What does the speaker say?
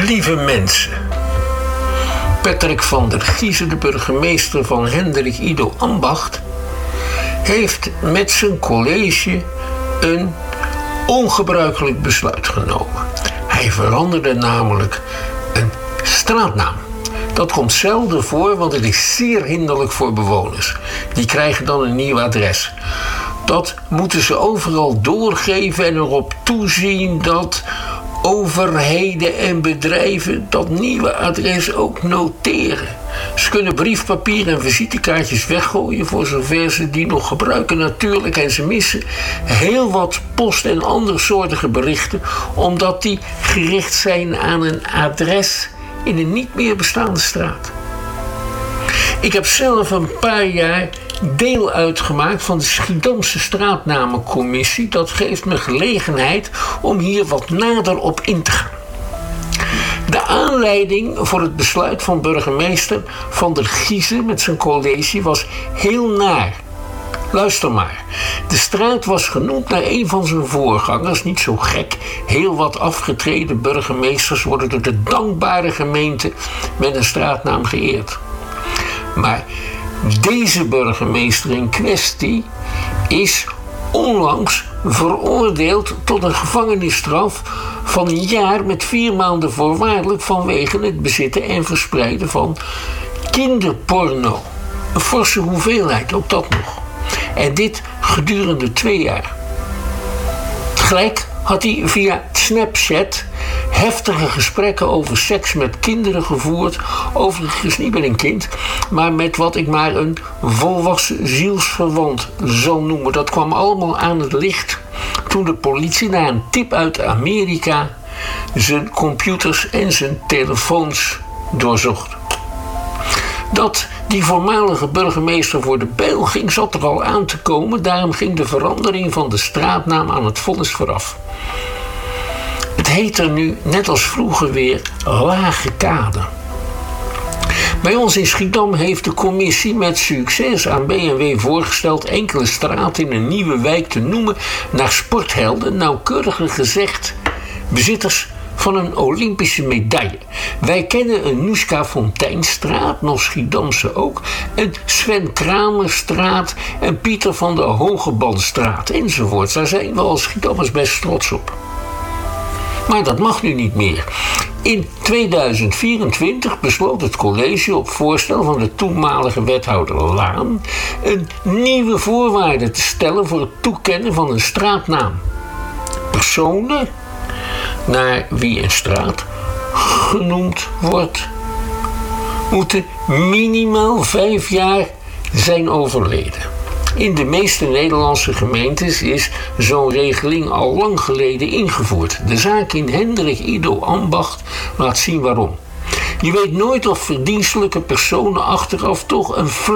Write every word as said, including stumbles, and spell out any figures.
Lieve mensen, Patrick van der Giezen, de burgemeester van Hendrik Ido Ambacht, heeft met zijn college een ongebruikelijk besluit genomen. Hij veranderde namelijk een straatnaam. Dat komt zelden voor, want het is zeer hinderlijk voor bewoners. Die krijgen dan een nieuw adres. Dat moeten ze overal doorgeven en erop toezien dat overheden en bedrijven dat nieuwe adres ook noteren. Ze kunnen briefpapier en visitekaartjes weggooien voor zover ze die nog gebruiken natuurlijk. En ze missen heel wat post- en andersoortige berichten, omdat die gericht zijn aan een adres in een niet meer bestaande straat. Ik heb zelf een paar jaar deel uitgemaakt van de Schiedamse straatnamencommissie. Dat geeft me gelegenheid om hier wat nader op in te gaan. De aanleiding voor het besluit van burgemeester Van der Giezen met zijn college was heel naar. Luister maar. De straat was genoemd naar een van zijn voorgangers. Niet zo gek. Heel wat afgetreden burgemeesters worden door de dankbare gemeente met een straatnaam geëerd. Maar deze burgemeester in kwestie is onlangs veroordeeld tot een gevangenisstraf van een jaar met vier maanden voorwaardelijk vanwege het bezitten en verspreiden van kinderporno. Een forse hoeveelheid, ook dat nog. En dit gedurende twee jaar. Tegelijk had hij via Snapchat heftige gesprekken over seks met kinderen gevoerd. Overigens niet met een kind, maar met wat ik maar een volwassen zielsverwant zal noemen. Dat kwam allemaal aan het licht toen de politie na een tip uit Amerika zijn computers en zijn telefoons doorzocht. Dat die voormalige burgemeester voor de bijl ging, zat er al aan te komen. Daarom ging de verandering van de straatnaam aan het vonnis vooraf. Het heet er nu, net als vroeger weer, Lage Kade. Bij ons in Schiedam heeft de commissie met succes aan B en W voorgesteld enkele straten in een nieuwe wijk te noemen naar sporthelden, nauwkeuriger gezegd bezitters van een Olympische medaille. Wij kennen een Noeska Fonteinstraat, nog Schiedamse ook, een Sven Kramerstraat en Pieter van der Hogebandstraat enzovoort. Daar zijn we als Schiedammers best trots op. Maar dat mag nu niet meer. In tweeduizend vierentwintig besloot het college op voorstel van de toenmalige wethouder Laan een nieuwe voorwaarde te stellen voor het toekennen van een straatnaam. Personen naar wie een straat genoemd wordt, moeten minimaal vijf jaar zijn overleden. In de meeste Nederlandse gemeentes is zo'n regeling al lang geleden ingevoerd. De zaak in Hendrik Ido Ambacht laat zien waarom. Je weet nooit of verdienstelijke personen achteraf toch een